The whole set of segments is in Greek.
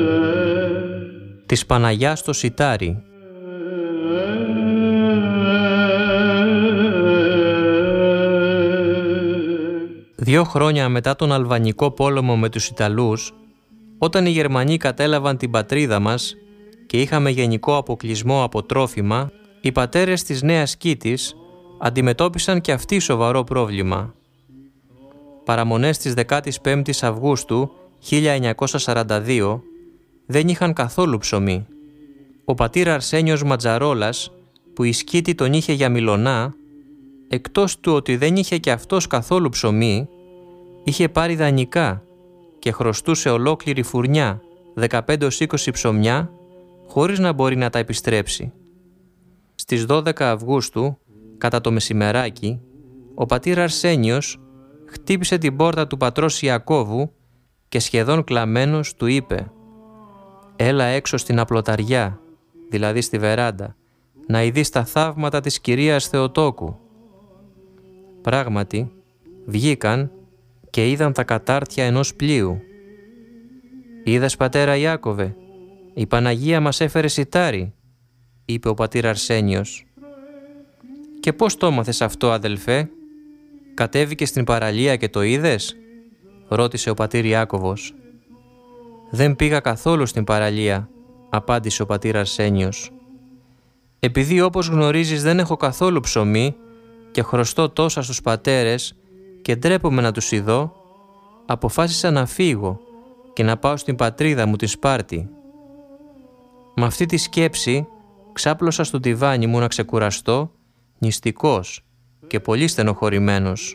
Της Παναγιάς στο σιτάρι. Δύο χρόνια μετά τον Αλβανικό πόλεμο με τους Ιταλούς, όταν οι Γερμανοί κατέλαβαν την πατρίδα μας και είχαμε γενικό αποκλεισμό από τρόφιμα, οι πατέρες της Νέας Κήτης αντιμετώπισαν και αυτοί σοβαρό πρόβλημα. Παραμονές της 15ης Αυγούστου 1942 δεν είχαν καθόλου ψωμί. Ο πατήρ Αρσένιος Ματζαρόλας, που η Σκήτη τον είχε για μιλονά, εκτός του ότι δεν είχε και αυτός καθόλου ψωμί, είχε πάρει δανεικά και χρωστούσε ολόκληρη φουρνιά 15-20 ψωμιά χωρίς να μπορεί να τα επιστρέψει. Στις 12 Αυγούστου, κατά το μεσημεράκι, ο πατήρ Αρσένιος χτύπησε την πόρτα του πατρός Ιακώβου και σχεδόν κλαμμένος του είπε «Έλα έξω στην απλοταριά, δηλαδή στη βεράντα, να ειδείς τα θαύματα της κυρίας Θεοτόκου». Πράγματι, βγήκαν και είδαν τα κατάρτια ενός πλοίου. «Είδες, πατέρα Ιάκωβε, η Παναγία μας έφερε σιτάρι», είπε ο πατήρ Αρσένιος. «Και πώς το έμαθες αυτό, αδελφέ? Κατέβηκες στην παραλία και το είδες?» ρώτησε ο πατήρ Ιάκωβος. «Δεν πήγα καθόλου στην παραλία», απάντησε ο πατήρ Αρσένιος. «Επειδή όπως γνωρίζεις δεν έχω καθόλου ψωμί και χρωστώ τόσα στους πατέρες και ντρέπομαι να τους ειδώ, αποφάσισα να φύγω και να πάω στην πατρίδα μου, τη Σπάρτη. Με αυτή τη σκέψη ξάπλωσα στο τιβάνι μου να ξεκουραστώ, νηστικός και πολύ στενοχωρημένος.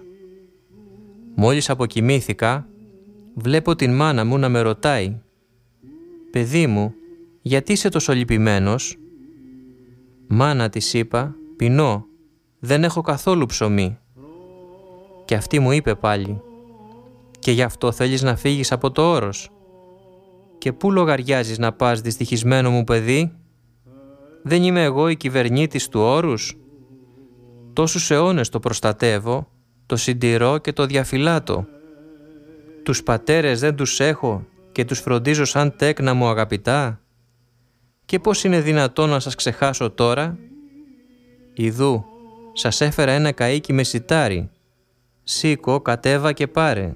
Μόλις αποκοιμήθηκα, βλέπω την μάνα μου να με ρωτάει «Παιδί μου, γιατί είσαι τόσο λυπημένος?» «Μάνα», της είπα, «πεινώ, δεν έχω καθόλου ψωμί». Και αυτή μου είπε πάλι «Και γι' αυτό θέλεις να φύγεις από το όρος? Και πού λογαριάζεις να πας, δυστυχισμένο μου παιδί? Δεν είμαι εγώ η κυβερνήτης του όρους? Τόσους αιώνες το προστατεύω, το συντηρώ και το διαφυλάτω. Τους πατέρες δεν τους έχω και τους φροντίζω σαν τέκνα μου αγαπητά. Και πώς είναι δυνατόν να σας ξεχάσω τώρα? Ιδού, σας έφερα ένα καΐκι με σιτάρι. Σήκω, κατέβα και πάρε».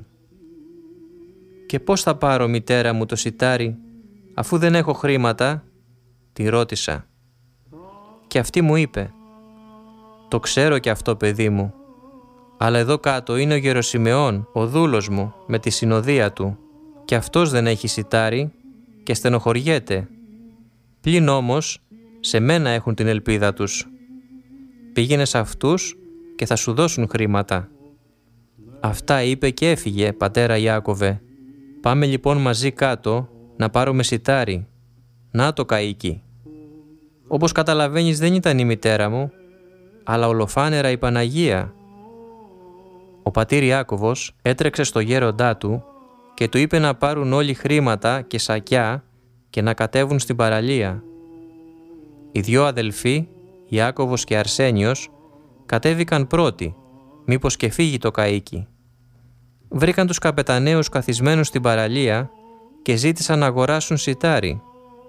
«Και πώς θα πάρω, μητέρα μου, το σιτάρι, αφού δεν έχω χρήματα?» τη ρώτησα. Και αυτή μου είπε «Το ξέρω κι αυτό, παιδί μου, αλλά εδώ κάτω είναι ο Γεροσιμεών, ο δούλος μου, με τη συνοδεία του, και αυτός δεν έχει σιτάρι και στενοχωριέται. Πλην όμως, σε μένα έχουν την ελπίδα τους. Πήγαινε σε αυτούς και θα σου δώσουν χρήματα». Αυτά είπε και έφυγε, πατέρα Ιάκωβε. «Πάμε λοιπόν μαζί κάτω να πάρουμε σιτάρι. Να το καΐκι». Όπως καταλαβαίνεις δεν ήταν η μητέρα μου, αλλά ολοφάνερα η Παναγία. Ο πατήρ Ιάκωβος έτρεξε στο γέροντά του και του είπε να πάρουν όλοι χρήματα και σακιά και να κατέβουν στην παραλία. Οι δυο αδελφοί, Ιάκωβος και Αρσένιος, κατέβηκαν πρώτοι, μήπως και φύγει το καΐκι. Βρήκαν τους καπεταναίους καθισμένους στην παραλία και ζήτησαν να αγοράσουν σιτάρι.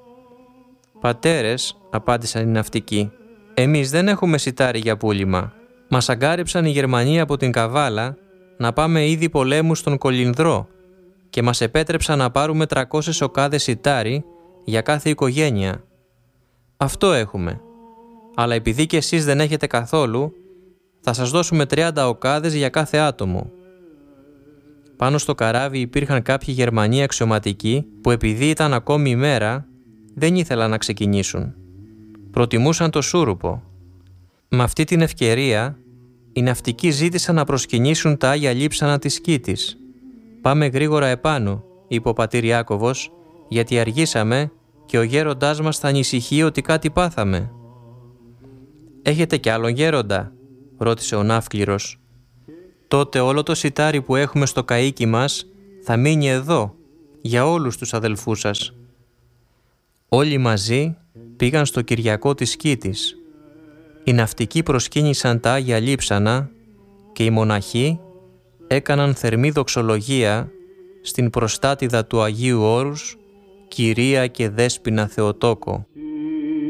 «Πατέρες», απάντησαν οι ναυτικοί, «εμείς δεν έχουμε σιτάρι για πούλημα. Μας αγκάρεψαν οι Γερμανοί από την Καβάλα να πάμε είδη πολέμου στον Κολυνδρό και μας επέτρεψαν να πάρουμε 300 οκάδες σιτάρι για κάθε οικογένεια. Αυτό έχουμε. Αλλά επειδή και εσείς δεν έχετε καθόλου, θα σας δώσουμε 30 οκάδες για κάθε άτομο». Πάνω στο καράβι υπήρχαν κάποιοι Γερμανοί αξιωματικοί που επειδή ήταν ακόμη ημέρα δεν ήθελαν να ξεκινήσουν. Προτιμούσαν το σούρουπο. Με αυτή την ευκαιρία οι ναυτικοί ζήτησαν να προσκυνήσουν τα Άγια Λείψανα της Σκήτης. «Πάμε γρήγορα επάνω», είπε ο πατήρ Ιάκωβος, «γιατί αργήσαμε και ο γέροντάς μας θα ανησυχεί ότι κάτι πάθαμε». «Έχετε κι άλλον γέροντα?» ρώτησε ο ναύκληρος. «Τότε όλο το σιτάρι που έχουμε στο καΐκι μας θα μείνει εδώ, για όλους τους αδελφούς σας». Όλοι μαζί πήγαν στο Κυριακό της Σκήτης. Οι ναυτικοί προσκύνησαν τα Άγια Λείψανα και οι μοναχοί έκαναν θερμή δοξολογία στην προστάτηδα του Αγίου Όρους Κυρία και Δέσποινα Θεοτόκο,